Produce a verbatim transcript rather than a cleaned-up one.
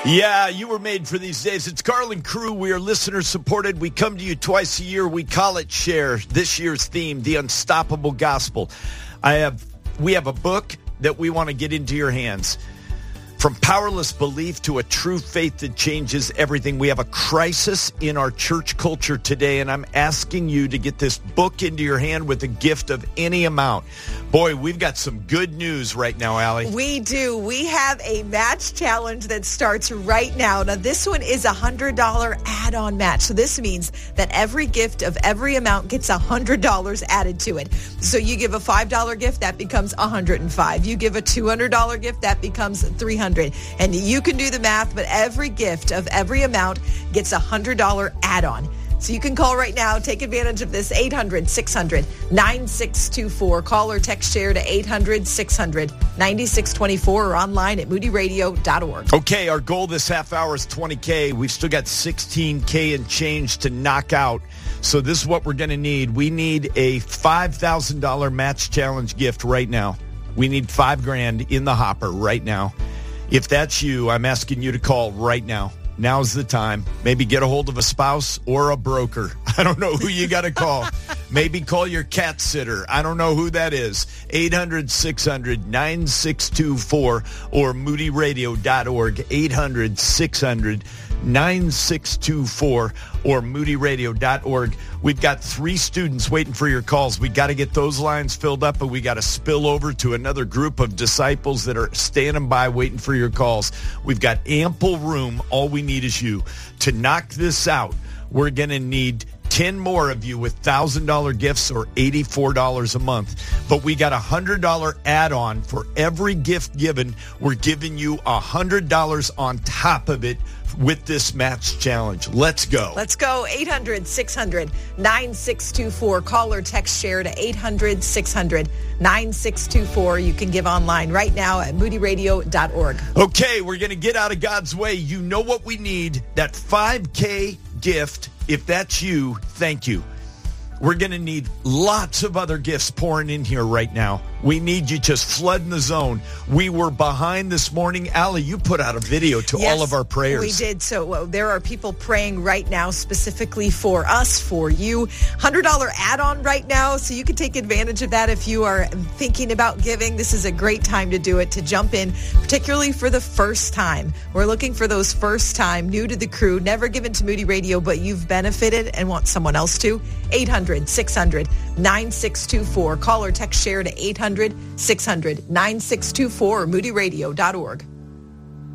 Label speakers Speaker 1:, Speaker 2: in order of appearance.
Speaker 1: Yeah, you were made for these days. It's Garland Crew. We are listener-supported. We come to you twice a year. We call it Share. This year's theme, The Unstoppable Gospel. I have, we have a book that we want to get into your hands. From powerless belief to a true faith that changes everything. We have a crisis in our church culture today, and I'm asking you to get this book into your hand with a gift of any amount. Boy, we've got some good news right now, Allie.
Speaker 2: We do. We have a match challenge that starts right now. Now, this one is a one hundred dollars add-on match. So this means that every gift of every amount gets one hundred dollars added to it. So you give a five dollars gift, that becomes one hundred five dollars. You give a two hundred dollars gift, that becomes three hundred dollars. And you can do the math, but every gift of every amount gets a one hundred dollars add-on. So you can call right now. Take advantage of this. eight hundred, six hundred, nine six two four. Call or text Share to eight hundred, six hundred, nine six two four or online at moody radio dot org.
Speaker 1: Okay, our goal this half hour is twenty K. We've still got sixteen K and change to knock out. So this is what we're going to need. We need a five thousand dollars match challenge gift right now. We need five grand in the hopper right now. If that's you, I'm asking you to call right now. Now's the time. Maybe get a hold of a spouse or a broker. I don't know who you got to call. Maybe call your cat sitter. I don't know who that is. eight hundred, six hundred, nine six two four or moody radio dot org. eight hundred, six hundred, nine six two four or moody radio dot org. We've got three students waiting for your calls. We got to get those lines filled up, but we got to spill over to another group of disciples that are standing by waiting for your calls. We've got ample room. All we need is you. To knock this out, we're going to need ten more of you with one thousand dollars gifts or eighty-four dollars a month. But we got a one hundred dollars add-on for every gift given. We're giving you one hundred dollars on top of it with this match challenge. Let's go.
Speaker 2: Let's go. eight hundred, six hundred, nine six two four. Call or text Share to eight hundred, six hundred, nine six two four. You can give online right now at moody radio dot org.
Speaker 1: Okay, we're going to get out of God's way. You know what we need. That five K gift. If that's you, thank you. We're going to need lots of other gifts pouring in here right now. We need you just flooding the zone. We were behind this morning. Allie, you put out a video to
Speaker 2: yes,
Speaker 1: all of our prayers.
Speaker 2: We did. So uh, there are people praying right now specifically for us, for you. one hundred dollars add-on right now, so you can take advantage of that if you are thinking about giving. This is a great time to do it, to jump in, particularly for the first time. We're looking for those first time, new to the crew, never given to Moody Radio, but you've benefited and want someone else to. eight hundred, six hundred, nine six two four. Call or text Share to eight hundred, six hundred, nine six two four or moody radio dot org.